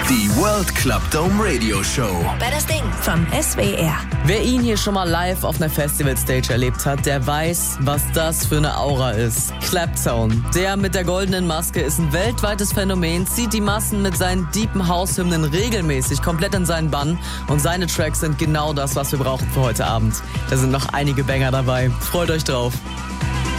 Die World Club Dome Radio Show. Wer das Ding vom SWR. Wer ihn hier schon mal live auf einer Festivalstage erlebt hat, der weiß, was das für eine Aura ist. Claptone, der mit der goldenen Maske, ist ein weltweites Phänomen, zieht die Massen mit seinen deepen Haushymnen regelmäßig komplett in seinen Bann und seine Tracks sind genau das, was wir brauchen für heute Abend. Da sind noch einige Banger dabei. Freut euch drauf.